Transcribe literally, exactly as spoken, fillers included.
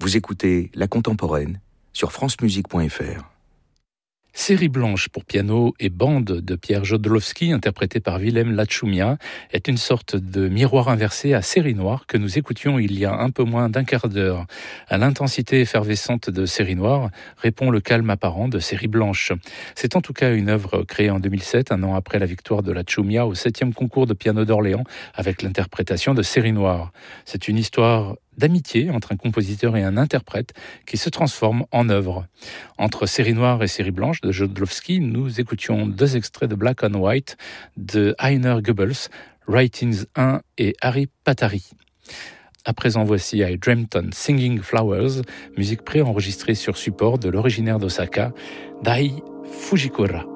Vous écoutez La Contemporaine sur francemusique point f r. Série blanche pour piano et bande de Pierre Jodlowski, interprétée par Willem Lachumia, est une sorte de miroir inversé à Série noire que nous écoutions il y a un peu moins d'un quart d'heure. À l'intensité effervescente de Série noire répond le calme apparent de Série blanche. C'est en tout cas une œuvre créée en deux mille sept, un an après la victoire de Lachumia au septième concours de piano d'Orléans avec l'interprétation de Série noire. C'est une histoire d'amitié entre un compositeur et un interprète qui se transforme en œuvre. Entre Série noire et Série blanche de Jodlowski, nous écoutions deux extraits de Black on White de Heiner Goebbels, Writings un et Harry Patari. À présent, voici I Dreamt on Singing Flowers, musique préenregistrée sur support de l'originaire d'Osaka, Dai Fujikura.